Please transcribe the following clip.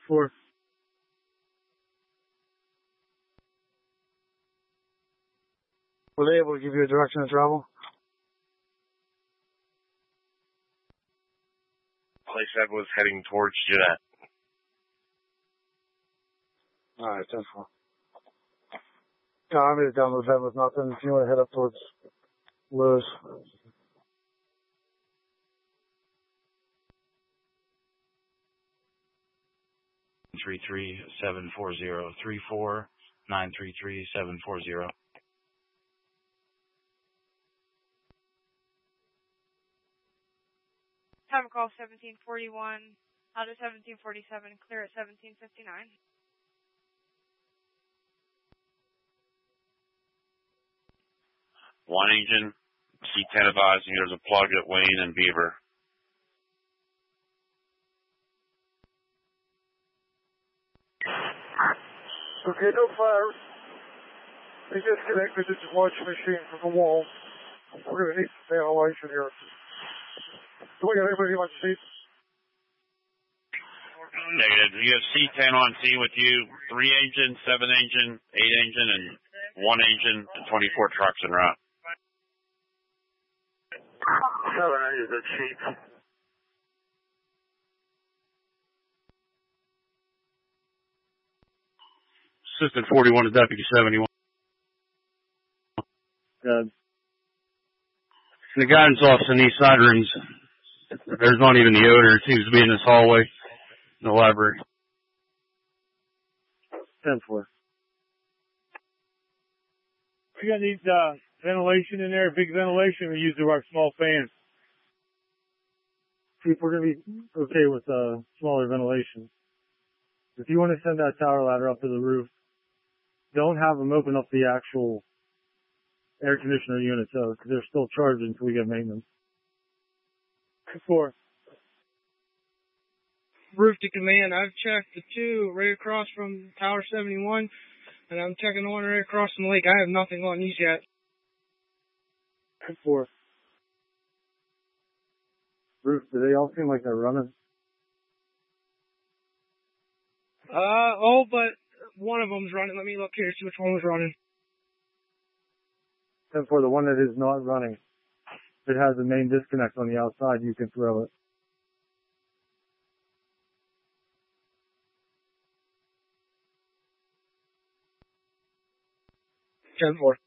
4. Were they able to give you a direction of travel? All they said was heading towards Jeanette. Alright, 10-4. No, I made it down those head with nothing. If you want to head up towards Lewis. 933-740-34, 933-740. Time call 1741, out of 1747, clear at 1759. One engine, C10 advising there's a plug at Wayne and Beaver. Okay, no fire. They disconnected the launch machine from the wall. We're going to need some ventilation here. Do we have anybody on seat? Negative. You have C10 on scene with you, 3 engine, 7 engine, 8 engine, and 1 engine, and 24 trucks en route. 7 engines at sheet. Assistant 41 to Deputy 71. The guidance office in these side rooms, there's not even the odor. It seems to be in this hallway in the library. 10-4. We got these ventilation in there, big ventilation. We use our small fans. See if we're going to be okay with smaller ventilation. If you want to send that tower ladder up to the roof, don't have them open up the actual air conditioner units, because they're still charged until we get maintenance. 4. Roof to command. I've checked the 2 right across from Tower 71, and I'm checking the one right across from the lake. I have nothing on these yet. 4. Roof, do they all seem like they're running? But one of them's running. Let me look here, see which one was running. 10-4, the one that is not running. If it has a main disconnect on the outside, you can throw it. 10-4.